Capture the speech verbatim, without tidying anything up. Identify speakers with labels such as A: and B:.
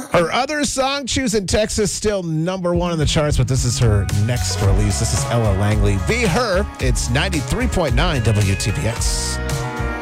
A: Her other song, Choosing Texas, still number one in the charts, but this is her next release. This is Ella Langley. Be Her. It's ninety-three point nine W T B X.